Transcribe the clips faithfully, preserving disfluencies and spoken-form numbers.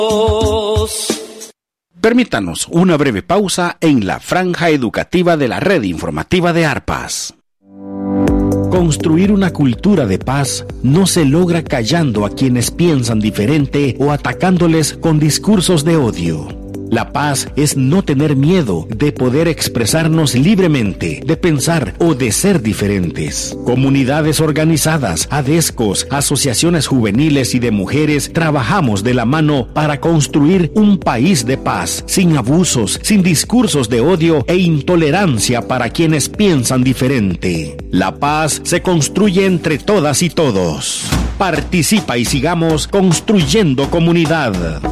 Permítanos una breve pausa en la franja educativa de la red informativa de Arpas. Construir una cultura de paz no se logra callando a quienes piensan diferente o atacándoles con discursos de odio. La paz es no tener miedo de poder expresarnos libremente, de pensar o de ser diferentes. Comunidades organizadas, ADESCOS, asociaciones juveniles y de mujeres trabajamos de la mano para construir un país de paz, sin abusos, sin discursos de odio e intolerancia para quienes piensan diferente. La paz se construye entre todas y todos. Participa y sigamos construyendo comunidad.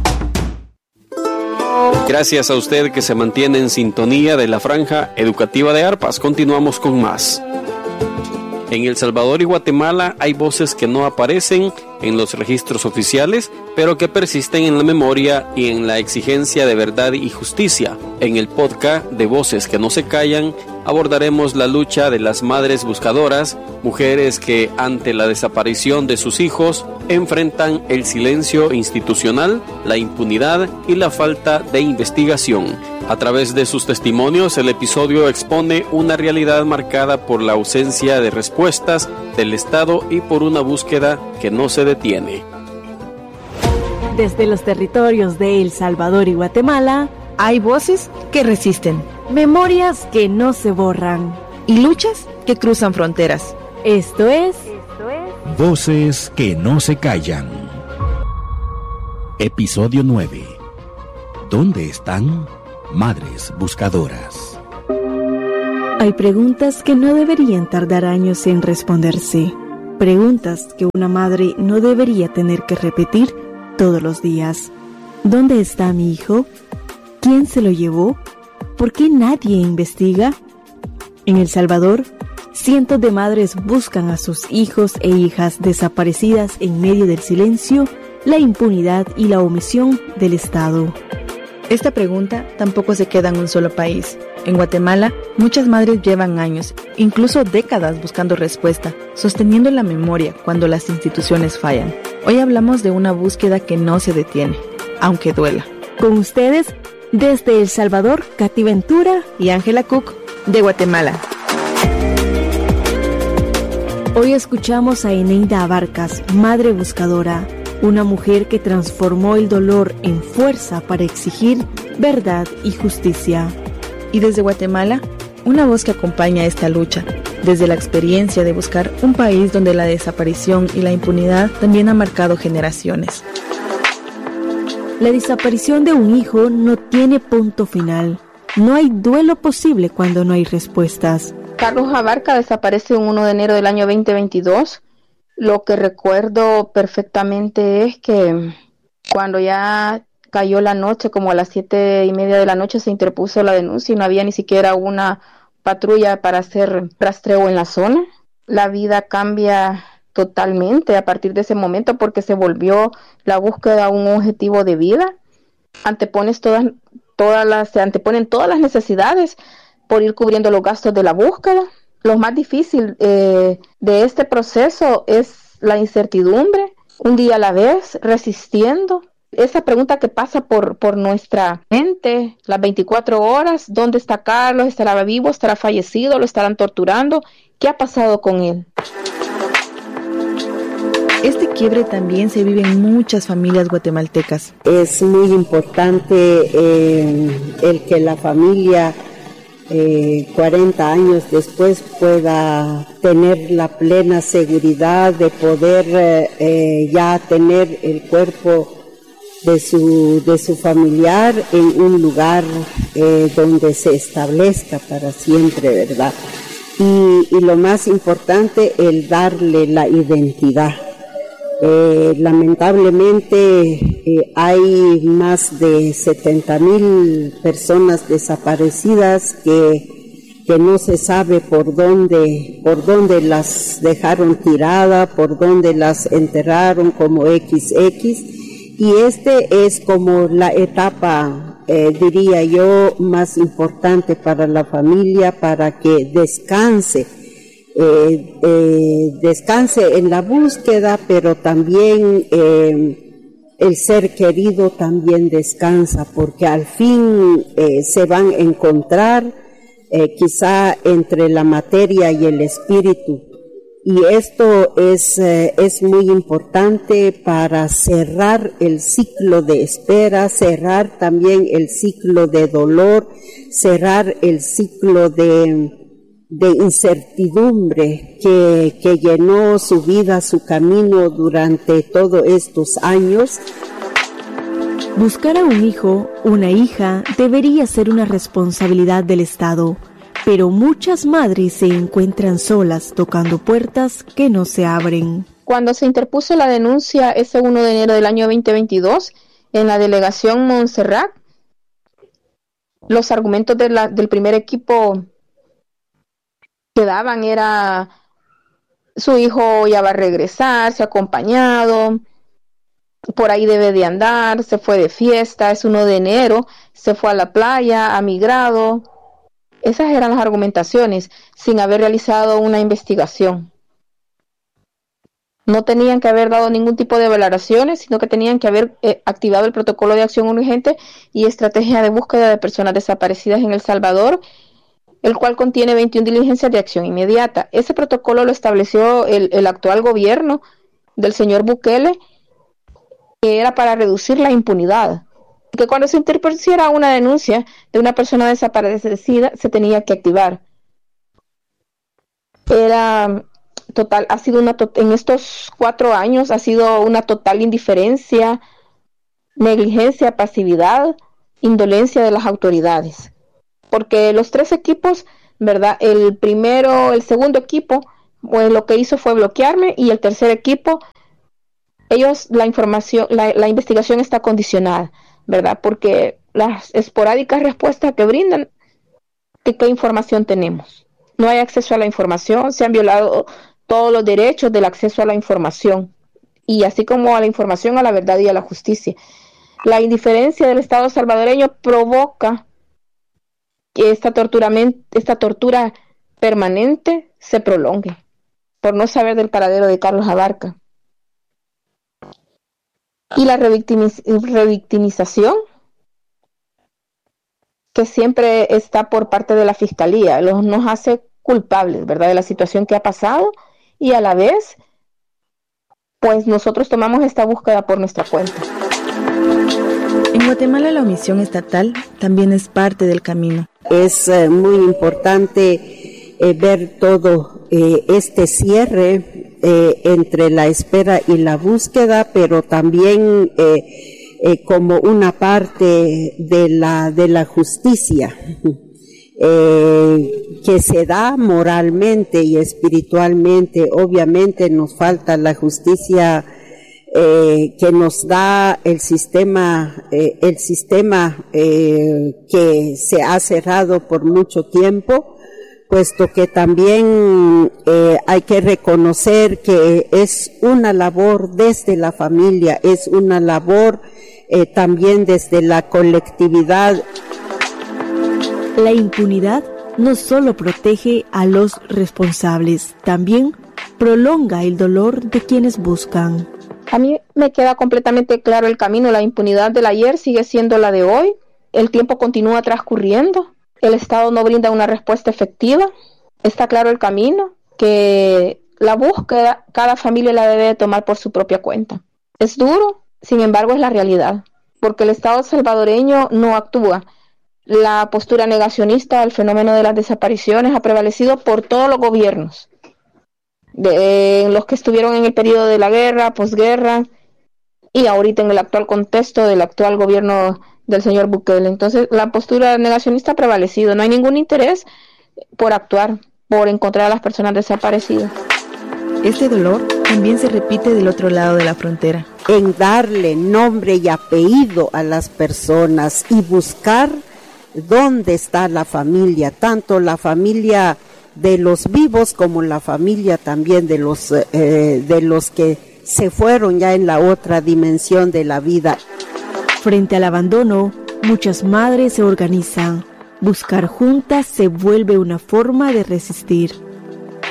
Gracias a usted que se mantiene en sintonía de la franja educativa de Arpas. Continuamos con más. En El Salvador y Guatemala hay voces que no aparecen en los registros oficiales, pero que persisten en la memoria y en la exigencia de verdad y justicia. En el podcast de Voces que no se callan, abordaremos la lucha de las madres buscadoras, mujeres que ante la desaparición de sus hijos enfrentan el silencio institucional, la impunidad y la falta de investigación. A través de sus testimonios, el episodio expone una realidad marcada por la ausencia de respuestas del Estado y por una búsqueda que no se detiene. Desde los territorios de El Salvador y Guatemala, hay voces que resisten, memorias que no se borran y luchas que cruzan fronteras. Esto es, Esto es... Voces que no se callan. Episodio nueve. ¿Dónde están madres buscadoras? Hay preguntas que no deberían tardar años en responderse. Preguntas que una madre no debería tener que repetir todos los días. ¿Dónde está mi hijo? ¿Quién se lo llevó? ¿Por qué nadie investiga? En El Salvador, cientos de madres buscan a sus hijos e hijas desaparecidas en medio del silencio, la impunidad y la omisión del Estado. Esta pregunta tampoco se queda en un solo país. En Guatemala, muchas madres llevan años, incluso décadas buscando respuesta, sosteniendo la memoria cuando las instituciones fallan. Hoy hablamos de una búsqueda que no se detiene, aunque duela. Con ustedes, desde El Salvador, Katy Ventura y Ángela Cook, de Guatemala. Hoy escuchamos a Eneida Abarcas, madre buscadora, una mujer que transformó el dolor en fuerza para exigir verdad y justicia. Y desde Guatemala, una voz que acompaña esta lucha, desde la experiencia de buscar un país donde la desaparición y la impunidad también han marcado generaciones. La desaparición de un hijo no tiene punto final. No hay duelo posible cuando no hay respuestas. Carlos Abarca desaparece el primero de enero del año veinte veintidós. Lo que recuerdo perfectamente es que cuando ya cayó la noche, como a las siete y media de la noche, se interpuso la denuncia y no había ni siquiera una patrulla para hacer rastreo en la zona. La vida cambia totalmente a partir de ese momento porque se volvió la búsqueda un objetivo de vida. Antepones todas, todas las, se anteponen todas las necesidades por ir cubriendo los gastos de la búsqueda. Lo más difícil eh, de este proceso es la incertidumbre, un día a la vez, resistiendo. Esa pregunta que pasa por, por nuestra mente las veinticuatro horas, ¿dónde está Carlos? ¿Estará vivo? ¿Estará fallecido? ¿Lo estarán torturando? ¿Qué ha pasado con él? Este quiebre también se vive en muchas familias guatemaltecas. Es muy importante eh, el que la familia eh, cuarenta años después pueda tener la plena seguridad de poder eh, eh, ya tener el cuerpo de su, de su familiar en un lugar eh, donde se establezca para siempre, ¿verdad? Y, y lo más importante, el darle la identidad. Eh, lamentablemente eh, hay más de setenta mil personas desaparecidas que, que no se sabe por dónde, por dónde las dejaron tiradas, por dónde las enterraron como equis equis, y este es como la etapa, eh, diría yo, más importante para la familia, para que descanse. Eh, eh, descanse en la búsqueda, pero también eh, el ser querido también descansa, porque al fin eh, se van a encontrar eh, quizá entre la materia y el espíritu. Y esto es, eh, es muy importante para cerrar el ciclo de espera, cerrar también el ciclo de dolor, cerrar el ciclo de, de incertidumbre que, que llenó su vida, su camino durante todos estos años. Buscar a un hijo, una hija, debería ser una responsabilidad del Estado. Pero muchas madres se encuentran solas tocando puertas que no se abren. Cuando se interpuso la denuncia ese primero de enero del año veinte veintidós en la delegación Montserrat, los argumentos de la, del primer equipo que daban era: su hijo ya va a regresar, se ha acompañado, por ahí debe de andar, se fue de fiesta, es primero de enero, se fue a la playa, ha migrado. Esas eran las argumentaciones, sin haber realizado una investigación. No tenían que haber dado ningún tipo de valoraciones, sino que tenían que haber eh, activado el protocolo de acción urgente y estrategia de búsqueda de personas desaparecidas en El Salvador, el cual contiene veintiuna diligencias de acción inmediata. Ese protocolo lo estableció el, el actual gobierno del señor Bukele, que era para reducir la impunidad. Que cuando se interpusiera una denuncia de una persona desaparecida, se tenía que activar. Era total, ha sido una to- en estos cuatro años ha sido una total indiferencia, negligencia, pasividad, indolencia de las autoridades. Porque los tres equipos, ¿verdad? El primero, el segundo equipo, pues lo que hizo fue bloquearme, y el tercer equipo, ellos, la información, la, la investigación está condicionada, ¿verdad? Porque las esporádicas respuestas que brindan, ¿qué, qué información tenemos? No hay acceso a la información, se han violado todos los derechos del acceso a la información, y así como a la información, a la verdad y a la justicia. La indiferencia del Estado salvadoreño provoca que esta tortura, esta tortura permanente se prolongue, por no saber del paradero de Carlos Abarca. Y la revictimiz- revictimización que siempre está por parte de la Fiscalía, los, nos hace culpables, ¿verdad?, de la situación que ha pasado, y a la vez, pues nosotros tomamos esta búsqueda por nuestra cuenta. En Guatemala la omisión estatal también es parte del camino. Es eh, muy importante eh, ver todo eh, este cierre Eh, entre la espera y la búsqueda, pero también eh, eh, como una parte de la de la justicia eh, que se da moralmente y espiritualmente. Obviamente nos falta la justicia eh, que nos da el sistema eh, el sistema eh, que se ha cerrado por mucho tiempo, puesto que también eh, hay que reconocer que es una labor desde la familia, es una labor eh, también desde la colectividad. La impunidad no solo protege a los responsables, también prolonga el dolor de quienes buscan. A mí me queda completamente claro el camino. La impunidad del ayer sigue siendo la de hoy. El tiempo continúa transcurriendo. El Estado no brinda una respuesta efectiva. Está claro el camino, que la búsqueda cada familia la debe de tomar por su propia cuenta. Es duro, sin embargo es la realidad, porque el Estado salvadoreño no actúa. La postura negacionista al fenómeno de las desapariciones ha prevalecido por todos los gobiernos, de los que estuvieron en el periodo de la guerra, posguerra, y ahorita en el actual contexto del actual gobierno del señor Bukele. Entonces la postura negacionista ha prevalecido, no hay ningún interés por actuar, por encontrar a las personas desaparecidas. Este dolor también se repite del otro lado de la frontera. En darle nombre y apellido a las personas y buscar dónde está la familia, tanto la familia de los vivos como la familia también de los, eh, de los que se fueron ya en la otra dimensión de la vida. Frente al abandono, muchas madres se organizan. Buscar juntas se vuelve una forma de resistir.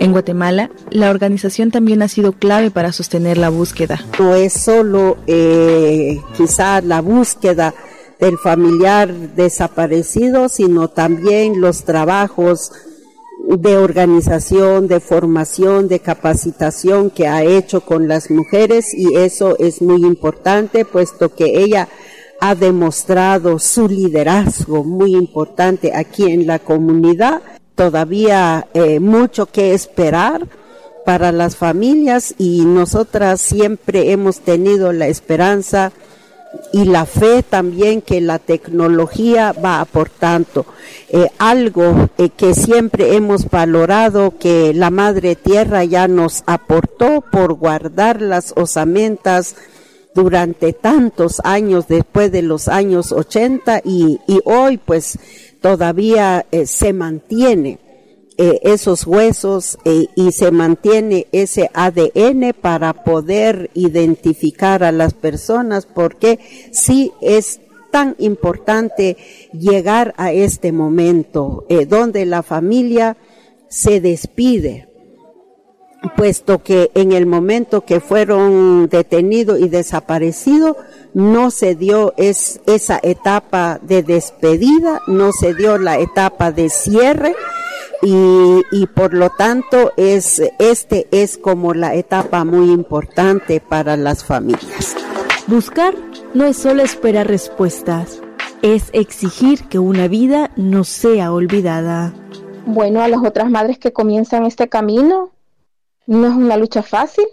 En Guatemala, la organización también ha sido clave para sostener la búsqueda. No es solo eh, quizá la búsqueda del familiar desaparecido, sino también los trabajos de organización, de formación, de capacitación que ha hecho con las mujeres, y eso es muy importante, puesto que ella ha demostrado su liderazgo muy importante aquí en la comunidad. Todavía eh, mucho que esperar para las familias, y nosotras siempre hemos tenido la esperanza y la fe también que la tecnología va aportando. Eh, algo eh, que siempre hemos valorado, que la Madre Tierra ya nos aportó por guardar las osamentas durante tantos años, después de los años ochenta, y, y hoy pues todavía eh, se mantiene eh, esos huesos eh, y se mantiene ese A D N para poder identificar a las personas, porque sí es tan importante llegar a este momento eh, donde la familia se despide, puesto que en el momento que fueron detenidos y desaparecidos no se dio es, esa etapa de despedida, no se dio la etapa de cierre, y, y por lo tanto es este es como la etapa muy importante para las familias. Buscar no es solo esperar respuestas, es exigir que una vida no sea olvidada. Bueno, a las otras madres que comienzan este camino, no es una lucha fácil.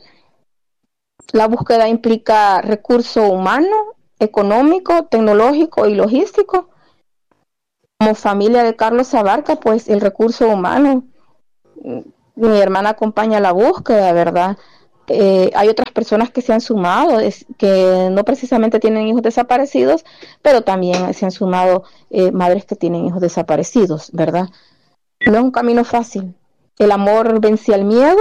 La búsqueda implica recurso humano, económico, tecnológico y logístico. Como familia de Carlos Abarca, pues el recurso humano, mi hermana acompaña la búsqueda, ¿verdad? Eh, hay otras personas que se han sumado, es, que no precisamente tienen hijos desaparecidos, pero también se han sumado eh, madres que tienen hijos desaparecidos, ¿verdad? No es un camino fácil. El amor vence al miedo,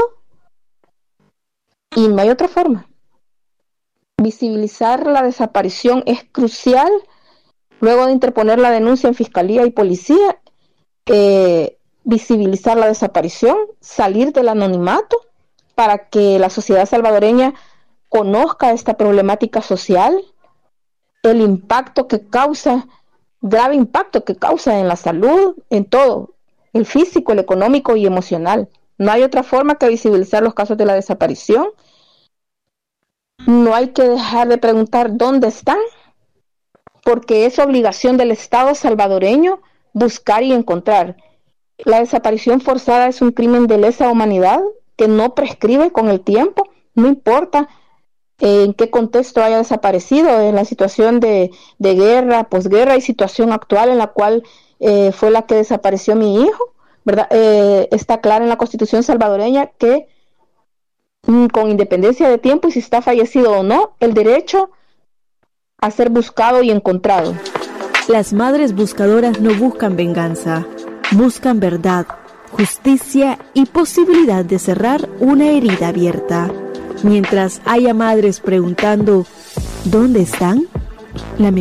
y no hay otra forma. Visibilizar la desaparición es crucial. Luego de interponer la denuncia en fiscalía y policía, eh, visibilizar la desaparición, salir del anonimato para que la sociedad salvadoreña conozca esta problemática social, el impacto que causa, grave impacto que causa en la salud, en todo, el físico, el económico y emocional. No hay otra forma que visibilizar los casos de la desaparición. No hay que dejar de preguntar dónde están, porque es obligación del Estado salvadoreño buscar y encontrar. La desaparición forzada es un crimen de lesa humanidad que no prescribe con el tiempo, no importa eh, en qué contexto haya desaparecido, en la situación de, de guerra, posguerra y situación actual en la cual eh, fue la que desapareció mi hijo, ¿verdad? Eh, está clara en la Constitución salvadoreña que mm, con independencia de tiempo y si está fallecido o no, el derecho a ser buscado y encontrado. Las madres buscadoras no buscan venganza, buscan verdad, justicia y posibilidad de cerrar una herida abierta. Mientras haya madres preguntando ¿dónde están?, la